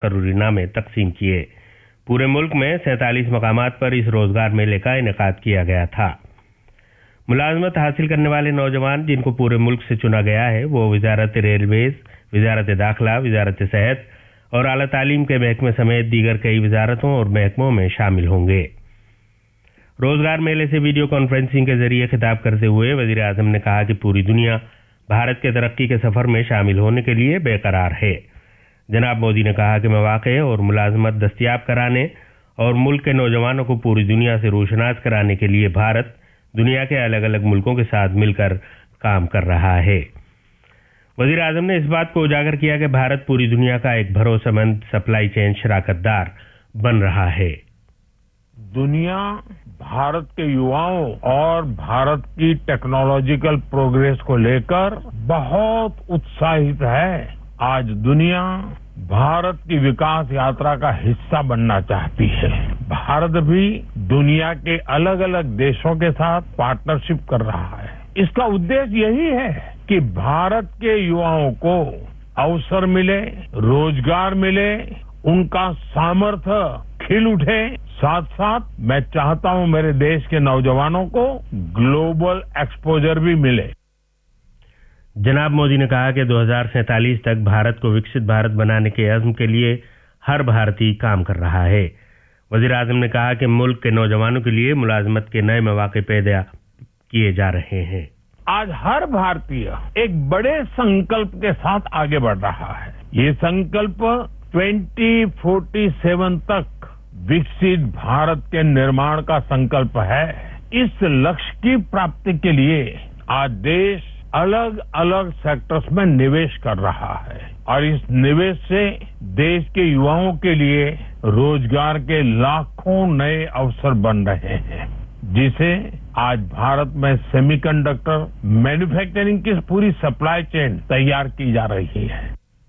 तकर्रुरी नामे तकसीम किए। पूरे मुल्क में 47 मकामात पर इस रोजगार मेले का इनेकाद किया गया था। मुलाजमत हासिल करने वाले नौजवान जिनको पूरे मुल्क से चुना गया है वो वजारत रेलवेज, वजारत दाखिला, वजारत सेहत और आला तालीम के महकमे समेत दीगर कई वजारतों और महकमों में शामिल होंगे। रोजगार मेले से वीडियो कॉन्फ्रेंसिंग के जरिए खिताब करते हुए वजीर आजम ने कहा कि पूरी दुनिया भारत के तरक्की के सफर में शामिल होने के लिए बेकरार है। जनाब मोदी ने कहा कि मौके और मुलाजमत दस्तियाब कराने और मुल्क के नौजवानों को पूरी दुनिया से रोशनास कराने के लिए भारत दुनिया के अलग अलग मुल्कों के साथ मिलकर काम कर रहा है। वजीर आजम ने इस बात को उजागर किया कि भारत पूरी दुनिया का एक भरोसेमंद सप्लाई चेन शराकतदार बन रहा है। दुनिया भारत के युवाओं और भारत की टेक्नोलॉजिकल प्रोग्रेस को लेकर बहुत उत्साहित है। आज दुनिया भारत की विकास यात्रा का हिस्सा बनना चाहती है। भारत भी दुनिया के अलग अलग देशों के साथ पार्टनरशिप कर रहा है। इसका उद्देश्य यही है कि भारत के युवाओं को अवसर मिले, रोजगार मिले, उनका सामर्थ्य खिल उठे। साथ साथ मैं चाहता हूं मेरे देश के नौजवानों को ग्लोबल एक्सपोजर भी मिले। जनाब मोदी ने कहा कि 2047 तक भारत को विकसित भारत बनाने के अज़्म के लिए हर भारतीय काम कर रहा है। वज़ीर आज़म ने कहा कि मुल्क के नौजवानों के लिए मुलाजमत के नए मौके पैदा किए जा रहे हैं। आज हर भारतीय एक बड़े संकल्प के साथ आगे बढ़ रहा है। ये संकल्प 2047 तक विकसित भारत के निर्माण का संकल्प है। इस लक्ष्य की प्राप्ति के लिए आज देश अलग अलग सेक्टर्स में निवेश कर रहा है और इस निवेश से देश के युवाओं के लिए रोजगार के लाखों नए अवसर बन रहे हैं, जिसे आज भारत में सेमीकंडक्टर मैन्युफैक्चरिंग की पूरी सप्लाई चेन तैयार की जा रही है।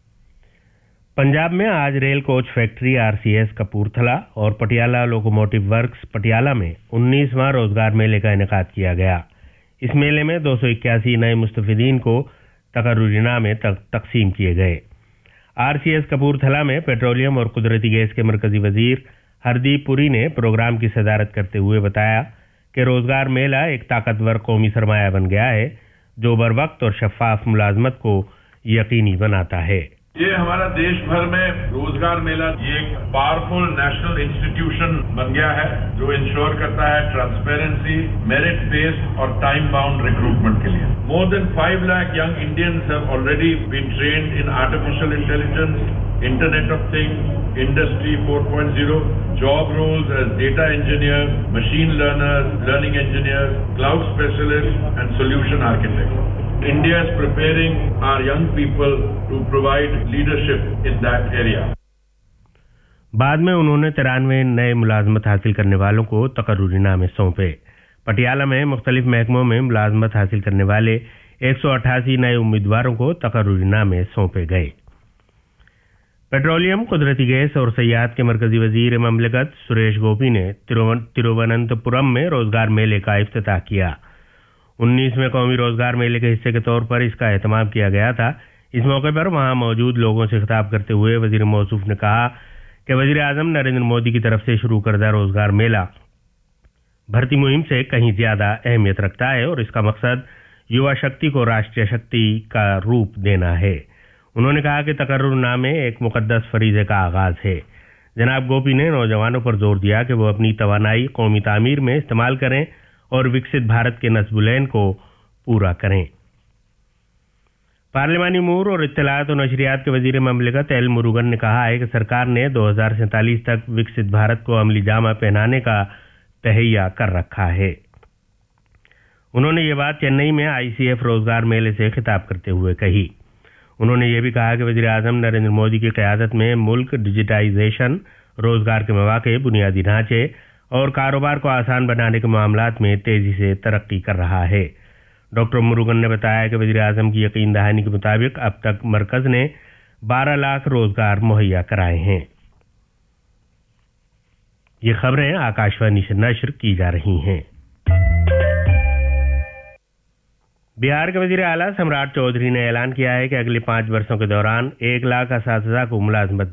पंजाब में आज rail coach factory RCS Kapurthala और पटियाला लोकोमोटिव वर्क्स पटियाला में 19वां रोजगार मेले का इनेकाद किया गया। इस मेले में 281 नए मुस्तफिदीन को तकर्रुरीनामे तकसीम किए गए। आरसीएस कपूरथला में पेट्रोलियम और कुदरती गैस के मरकजी वजीर हरदीप पुरी ने प्रोग्राम की सदारत करते हुए बताया कि रोजगार मेला एक ताकतवर कौमी सरमाया बन गया है जो बरवक्त और शफाफ मुलाजमत को यकीनी बनाता है। ये हमारा देश भर में रोजगार मेला ये एक पावरफुल नेशनल इंस्टीट्यूशन बन गया है जो इंश्योर करता है ट्रांसपेरेंसी, मेरिट बेस्ड और टाइम बाउंड रिक्रूटमेंट के लिए। More than 5 lakh young Indians have already been trained in artificial intelligence, internet of things, industry 4.0, job roles as data engineer, machine learner, learning engineer, cloud specialist and solution architect. India is preparing our young people to provide leadership in that area. बाद में उन्होंने 93 नए मुलाजमत हासिल करने वालों को तकर्रुरीनामे सौंपे। पटियाला में मुख्तलिफ महकमों में मुलाजमत हासिल करने वाले 188 नए उम्मीदवारों को तकर्रुरीनामे सौंपे गए। पेट्रोलियम, कुदरती गैस और सयाहत के मरकजी वजीर ममलिकत सुरेश गोपी ने तिरुवनंतपुरम में रोजगार मेले का इफ्तिताह किया। 19वें कौमी रोजगार मेले के हिस्से के तौर पर इसका एहतमाम किया गया था। इस मौके पर वहां मौजूद लोगों से खिताब करते हुए वजीर मौसूफ ने कहा कि वजीर आजम नरेंद्र मोदी की तरफ से शुरू करदा रोजगार मेला भर्ती मुहिम से कहीं ज्यादा अहमियत रखता है और इसका मकसद युवा शक्ति को राष्ट्रीय शक्ति का रूप देना है। उन्होंने कहा कि तकर्रुरनामे एक मुकद्दस फरीजे का आगाज है। जनाब गोपी ने नौजवानों पर जोर दिया कि वो अपनी तवानाई कौमी तामीर में इस्तेमाल करें और विकसित भारत के नस्बुलैन को पूरा करें। पार्लिमानी उमूर और इत्तलात और नशरियात के वजीर ममलिकत एल मुरुगन ने कहा है कि सरकार ने 2047 तक विकसित भारत को अमली जामा पहनाने का तहैया कर रखा है। उन्होंने ये बात चेन्नई में आईसीएफ रोजगार मेले से खिताब करते हुए कही। उन्होंने ये भी कहा कि वजीर आजम नरेंद्र मोदी की क़यादत में मुल्क डिजिटाइजेशन, रोजगार के मौके, बुनियादी ढांचे और कारोबार को आसान बनाने के मामलात में तेजी से तरक्की कर रहा है। डॉक्टर मुरुगन ने बताया कि वज़ीर आज़म की यकीन दहानी के मुताबिक अब तक मरकज ने 12 लाख रोजगार मुहैया कराए हैं। ये खबरें आकाशवाणी से नश्र की जा रही हैं। बिहार के वज़ीर आला सम्राट चौधरी ने ऐलान किया है कि अगले 5 वर्षों के दौरान 1 लाख असातिज़ा को मुलाजमत